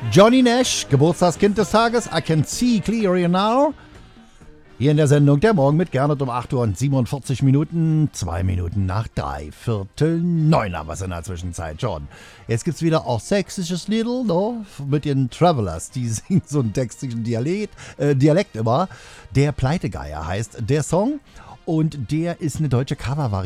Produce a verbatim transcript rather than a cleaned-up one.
Johnny Nash, Geburtstagskind des Tages, I Can See Clearer Now. Hier in der Sendung Der Morgen mit Gernot um acht Uhr und siebenundvierzig Minuten, zwei Minuten nach drei, Viertel neun haben wir es in der Zwischenzeit schon. Jetzt gibt's wieder auch sächsisches Liedl, no? Mit den Travelers, die singen so einen textlichen Dialekt, äh, Dialekt immer. Der Pleitegeier heißt der Song und der ist eine deutsche Covervariante.